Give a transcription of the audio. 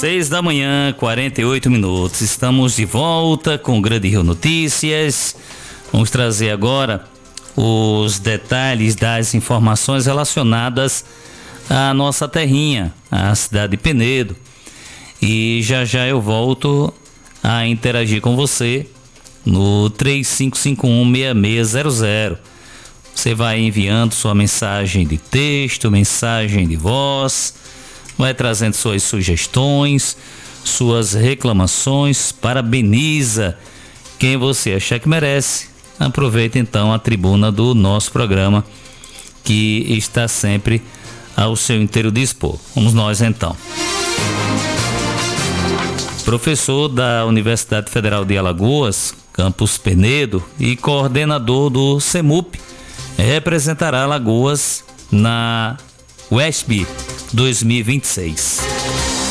6h, 48. Estamos de volta com o Grande Rio Notícias. Vamos trazer agora os detalhes das informações relacionadas à nossa terrinha, a cidade de Penedo. E já eu volto a interagir com você no 3551-6600. Você vai enviando sua mensagem de texto, mensagem de voz, vai trazendo suas sugestões, suas reclamações, parabeniza quem você achar que merece. Aproveita então a tribuna do nosso programa, que está sempre ao seu inteiro dispor. Vamos nós então. Professor da Universidade Federal de Alagoas, campus Penedo, e coordenador do CEMUP, representará Alagoas na UESP 2026.